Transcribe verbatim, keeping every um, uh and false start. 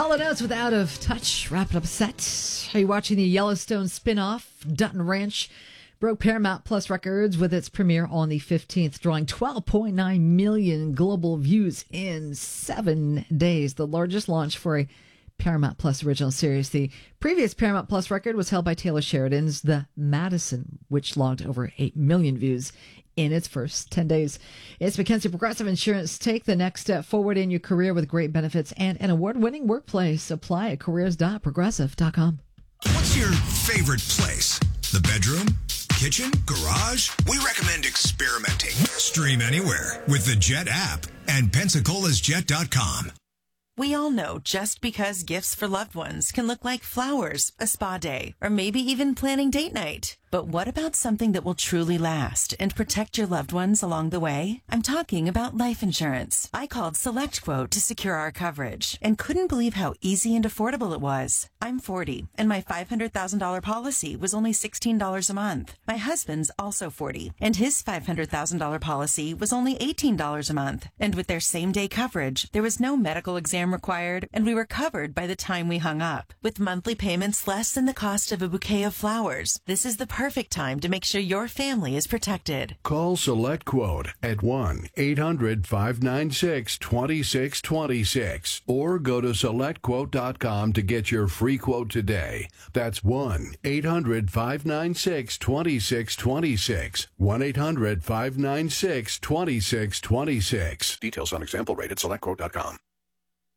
Hall and Oates with Out of Touch. Wrap it up a set. Are you watching the Yellowstone spin-off? Dutton Ranch broke Paramount Plus records with its premiere on the fifteenth, drawing twelve point nine million global views in seven days, the largest launch for a Paramount Plus original series. The previous Paramount Plus record was held by Taylor Sheridan's The Madison, which logged over eight million views in its first ten days. It's Mackenzie Progressive Insurance. Take the next step forward in your career with great benefits and an award-winning workplace. Apply at careers dot progressive dot com. What's your favorite place? The bedroom? Kitchen? Garage? We recommend experimenting. Stream anywhere with the Jet app and Pensacola's Jet dot com. We all know just because gifts for loved ones can look like flowers, a spa day, or maybe even planning date night. But what about something that will truly last and protect your loved ones along the way? I'm talking about life insurance. I called SelectQuote to secure our coverage and couldn't believe how easy and affordable it was. I'm forty, and my five hundred thousand dollars policy was only sixteen dollars a month. My husband's also forty, and his five hundred thousand dollars policy was only eighteen dollars a month. And with their same-day coverage, there was no medical exam required, and we were covered by the time we hung up. With monthly payments less than the cost of a bouquet of flowers, this is the perfect time to make sure your family is protected. Call SelectQuote at one eight hundred five nine six two six two six or go to select quote dot com to get your free quote today. That's one eight hundred five nine six two six two six. one eight hundred five nine six two six two six. Details on example rate at select quote dot com.